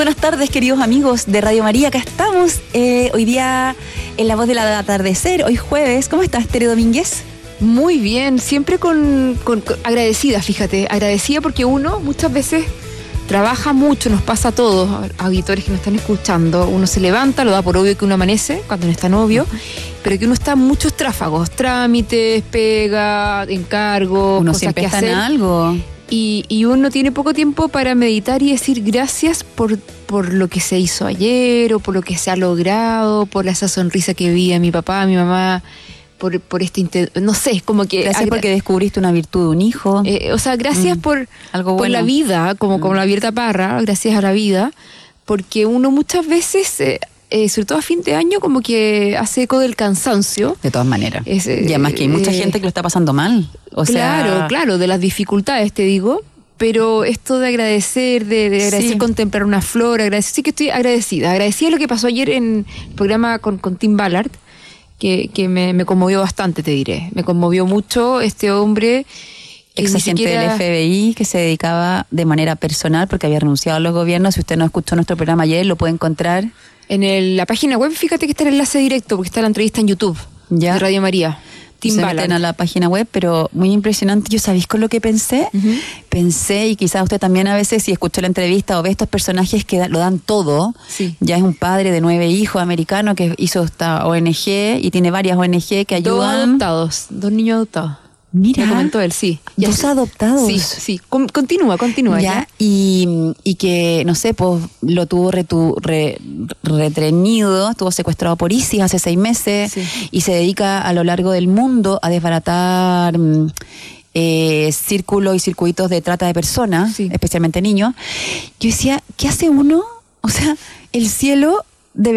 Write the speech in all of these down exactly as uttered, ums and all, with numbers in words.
buenas tardes, queridos amigos de Radio María. Acá estamos eh, hoy día en La Voz del Atardecer, hoy jueves. ¿Cómo estás, Tere Domínguez? Muy bien, siempre con, con, con agradecida, fíjate, agradecida porque uno muchas veces trabaja mucho, nos pasa a todos, auditores que nos están escuchando, uno se levanta, lo da por obvio que uno amanece, cuando no está novio, pero que uno está en muchos tráfagos, trámites, pega, encargos, uno cosas siempre que está hacer. en algo. Y, y uno tiene poco tiempo para meditar y decir gracias por, por lo que se hizo ayer, o por lo que se ha logrado, por esa sonrisa que vi a mi papá, a mi mamá, por, por este inter... no sé, es como que... Gracias agra- porque descubriste una virtud de un hijo. Eh, o sea, gracias Mm, por, algo por bueno. la vida, como, como la Abierta Parra, gracias a la vida, porque uno muchas veces, eh, eh, sobre todo a fin de año, como que hace eco del cansancio. De todas maneras. Es, eh, y además que hay mucha eh, gente que lo está pasando mal. O claro, sea, claro, de las dificultades, te digo. Pero esto de agradecer, de, de agradecer Sí. contemplar una flor, agradecer, sí que estoy agradecida. Agradecida lo que pasó ayer en el programa con, con Tim Ballard, que, que me, me conmovió bastante, te diré. Me conmovió mucho este hombre. que ex ni agente siquiera- del F B I que se dedicaba de manera personal porque había renunciado a los gobiernos. Si usted no escuchó nuestro programa ayer, lo puede encontrar. En el- la página web, fíjate que está el enlace directo, porque está la entrevista en YouTube Ya. de Radio María. Tim Se Ballard. meten a la página web, pero muy impresionante. Yo, ¿sabéis con lo que pensé? Ujú. Pensé, y quizás usted también a veces, si escuchó la entrevista o ve estos personajes que da- lo dan todo, Sí. ya es un padre de nueve hijos americano que hizo esta O N G y tiene varias O N G que Dos ayudan. adoptados, dos niños adoptados. Mira, Me comentó él, sí. dos sé. adoptados. Sí, sí. Con- continúa, continúa. Ya, ya. y, y que, no sé, pues lo tuvo retu, re- retenido, estuvo secuestrado por ISIS hace seis meses Sí. y se dedica a lo largo del mundo a desbaratar mm, eh, círculos y circuitos de trata de personas, Sí. especialmente niños. Yo decía, ¿qué hace uno? O sea, el cielo, de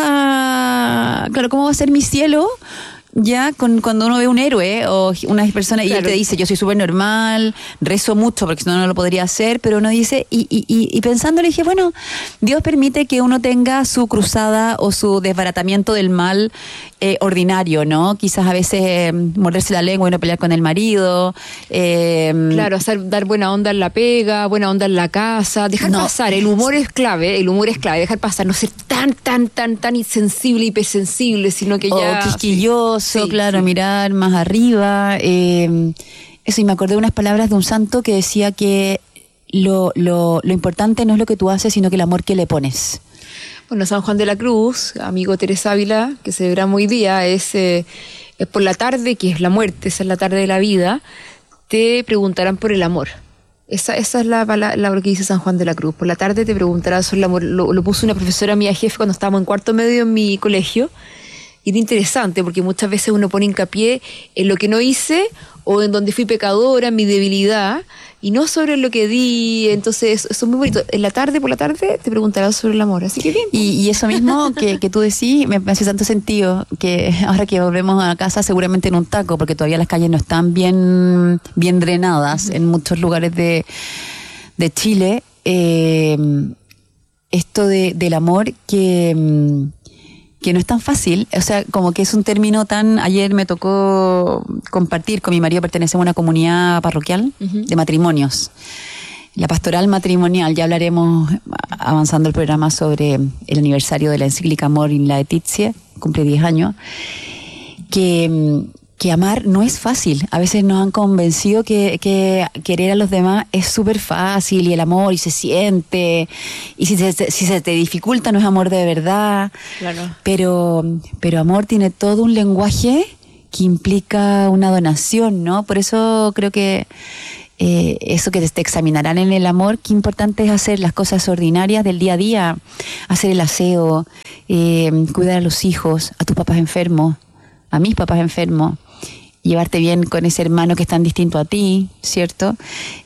verdad, claro, ¿cómo va a ser mi cielo? Ya con, cuando uno ve un héroe o una persona y él Claro. te dice, yo soy súper normal, rezo mucho porque si no, no lo podría hacer, pero uno dice, y, y, y, y pensando le dije, bueno, Dios permite que uno tenga su cruzada o su desbaratamiento del mal eh, ordinario, ¿no? Quizás a veces eh, morderse la lengua y no pelear con el marido. Eh, Claro, hacer, dar buena onda en la pega, buena onda en la casa, dejar No. pasar, el humor es clave, el humor es clave, dejar pasar, no ser tan, tan, tan, tan insensible, hipersensible, sino que o ya... quisquilloso, Sí, claro, sí. mirar más arriba. Eh, eso, y me acordé de unas palabras de un santo que decía que lo, lo, lo importante no es lo que tú haces, sino que el amor que le pones. Bueno, San Juan de la Cruz, amigo Teresa Ávila, que celebramos hoy día, es, eh, es por la tarde, que es la muerte, esa es la tarde de la vida, te preguntarán por el amor. Esa, esa es la palabra que dice San Juan de la Cruz. Por la tarde te preguntarán sobre el amor. Lo, lo puso una profesora mía jefe cuando estábamos en cuarto medio en mi colegio. Y era interesante porque muchas veces uno pone hincapié en lo que no hice o en donde fui pecadora, en mi debilidad, y no sobre lo que di. Entonces, eso es muy bonito. En la tarde, por la tarde, te preguntarán sobre el amor. Así que bien. Y, y eso mismo que, que tú decís me, me hace tanto sentido que ahora que volvemos a casa seguramente en un taco, porque todavía las calles no están bien, bien drenadas en muchos lugares de, de Chile. Eh, esto de, del amor que... mm, que no es tan fácil, o sea, como que es un término tan... Ayer me tocó compartir con mi marido, pertenecemos a una comunidad parroquial Ujú. de matrimonios. La pastoral matrimonial, ya hablaremos avanzando el programa sobre el aniversario de la encíclica Amor in Laetitia, cumple diez años, que, que amar no es fácil. A veces nos han convencido que, que querer a los demás es súper fácil y el amor y se siente, y si se, si se te dificulta no es amor de verdad. Claro. Pero, pero amor tiene todo un lenguaje que implica una donación, ¿no? Por eso creo que eh, eso que te examinarán en el amor, qué importante es hacer las cosas ordinarias del día a día, hacer el aseo, eh, cuidar a los hijos, a tus papás enfermos, a mis papás enfermos, llevarte bien con ese hermano que es tan distinto a ti, ¿cierto?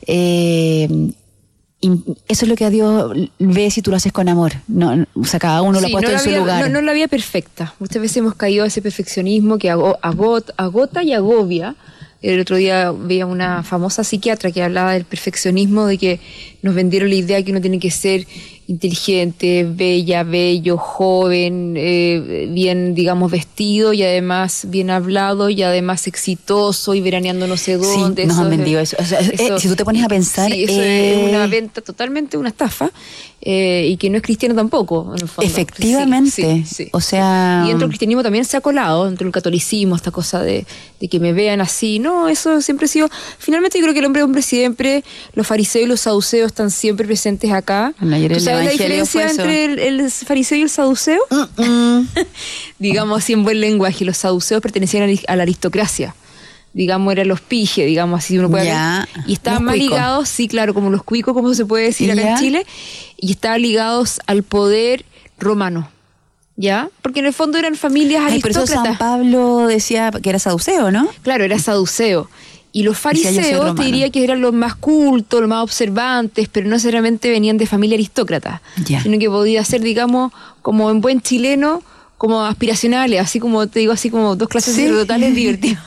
Eh, y eso es lo que a Dios ve si tú lo haces con amor. No, no, o sea, cada uno lo ha Sí, puesto no en la su vida- lugar. No, no la vida perfecta. Muchas veces hemos caído a ese perfeccionismo que ago- agot- agota y agobia. El otro día veía una famosa psiquiatra que hablaba del perfeccionismo, de que nos vendieron la idea que uno tiene que ser inteligente, bella, bello, joven, eh, bien, digamos, vestido y además bien hablado y además exitoso y veraneando no sé dónde. Sí, nos eso han es- vendido eso. O sea, eh, eso- si tú te pones a pensar... Sí, eso eh, es una venta totalmente, una estafa, eh, y que no es cristiano tampoco, en el fondo. Efectivamente. Sí, sí, sí. O sea... Y dentro del cristianismo también se ha colado, dentro del catolicismo, esta cosa de, de que me vean así. No, eso siempre ha sido... Finalmente yo creo que el hombre es hombre siempre, los fariseos y los saduceos están siempre presentes acá. Bueno, ayer ¿Tú el sabes la evangelio fue diferencia eso. entre el, el fariseo y el saduceo? Mm, mm. Digamos así en buen lenguaje, los saduceos pertenecían a la- a la aristocracia. Digamos, eran los pijes, digamos así, uno puede Ya. hablar. Y estaban Los más cuicos. ligados, sí, claro, como los cuicos, como se puede decir acá Ya. en Chile, y estaban ligados al poder romano, ¿ya? Porque en el fondo eran familias Ay, por eso aristócratas. San Pablo decía que era saduceo, ¿no? Claro, era saduceo. Y los Decía, "Yo soy fariseos te romano". diría que eran los más cultos, los más observantes, pero no necesariamente venían de familia aristócrata, Ya. sino que podía ser, digamos, como en buen chileno, como aspiracionales, así como te digo, así como dos clases Sí. sacerdotales divertidos.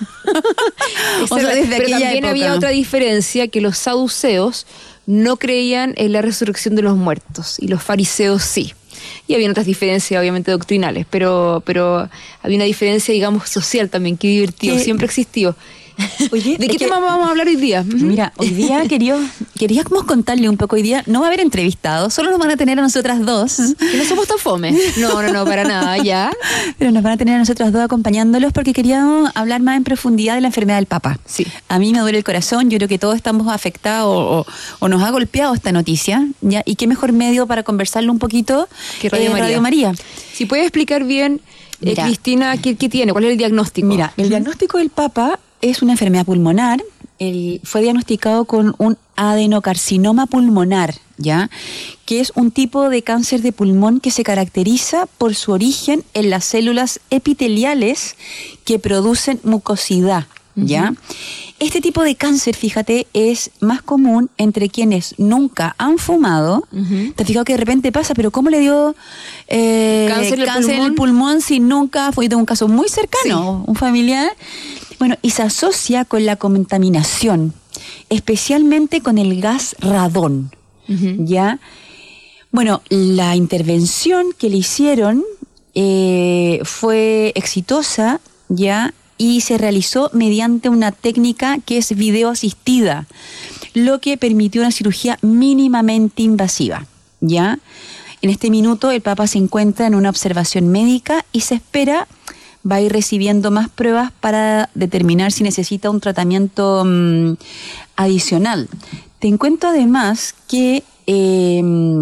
O sea, desde pero aquella también época. había otra diferencia, que los saduceos no creían en la resurrección de los muertos y los fariseos sí. Y había otras diferencias, obviamente, doctrinales, pero, pero había una diferencia, digamos, social también, que divertido, Que- siempre existió. Oye, ¿De es qué que- tema vamos a hablar hoy día? Ujú. Mira, hoy día quería, queríamos contarle un poco hoy día, no va a haber entrevistados, solo nos van a tener a nosotras dos, Que no somos tan fome. No, no, no, para nada, ya. pero nos van a tener a nosotras dos acompañándolos porque queríamos hablar más en profundidad de la enfermedad del Papa. Sí. A mí me duele el corazón, yo creo que todos estamos afectados o, o nos ha golpeado esta noticia, ¿ya? Y qué mejor medio para conversarlo un poquito Que Radio eh, María. Radio María. Si puedes explicar bien, eh, Mira. Cristina, ¿qué, qué tiene? ¿Cuál es el diagnóstico? Mira, el diagnóstico del Papa es una enfermedad pulmonar. Él fue diagnosticado con un adenocarcinoma pulmonar, ¿ya? Que es un tipo de cáncer de pulmón que se caracteriza por su origen en las células epiteliales que producen mucosidad, ¿ya? Este tipo de cáncer, fíjate, es más común entre quienes nunca han fumado. Ujú. Te has fijado que de repente pasa, pero ¿cómo le dio eh, Cáncer en el en el pulmón? pulmón si nunca fue de un caso muy cercano, un familiar? Bueno, y se asocia con la contaminación, especialmente con el gas radón, Ujú. ¿ya? Bueno, la intervención que le hicieron eh, fue exitosa, ¿ya? Y se realizó mediante una técnica que es video asistida, lo que permitió una cirugía mínimamente invasiva, ¿ya? En este minuto el Papa se encuentra en una observación médica y se espera va a ir recibiendo más pruebas para determinar si necesita un tratamiento mmm, adicional. Te encuentro además que eh,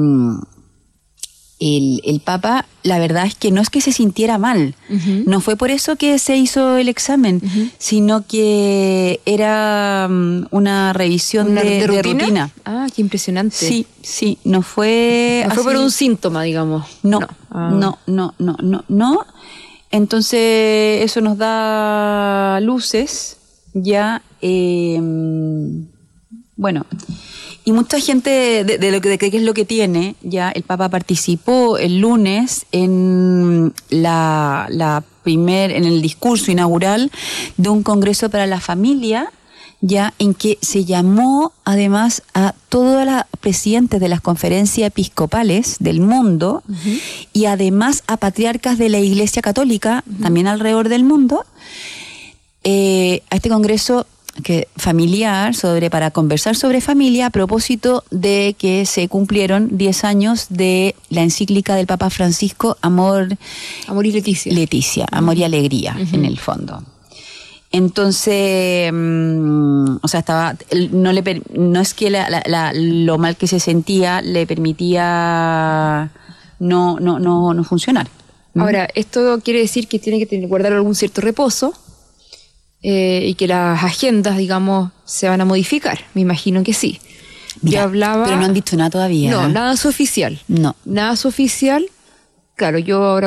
el, el Papa, la verdad es que no es que se sintiera mal, Ujú. no fue por eso que se hizo el examen, Ujú. sino que era um, una revisión ¿Una- de, de de rutina? rutina. Ah, qué impresionante. Sí, sí, no fue No fue por así. un síntoma, digamos. No, Ah. no, no, no, no, no. Entonces eso nos da luces, ya, eh, bueno, y mucha gente de, de lo que de qué es lo que tiene, ya el Papa participó el lunes en la, la primer, en el discurso inaugural de un congreso para la familia, ya en que se llamó además a todas las presidentes de las conferencias episcopales del mundo Ujú. y además a patriarcas de la Iglesia Católica, también alrededor del mundo, eh, a este congreso que familiar sobre para conversar sobre familia a propósito de que se cumplieron diez años de la encíclica del Papa Francisco Amor Amor y Leticia. Leticia, Amor y Alegría, Ujú. en el fondo. Entonces, mm, o sea, estaba, él no le per- no es que la- la- la- lo mal que se sentía le permitía no no no no funcionar. ¿Mm? Ahora, esto quiere decir que tiene que tener, guardar algún cierto reposo eh, y que las agendas, digamos, se van a modificar. Me imagino que sí. Mira, Yo hablaba... pero no han dicho nada todavía. No, nada es oficial. No. Nada es oficial. Claro, yo ahora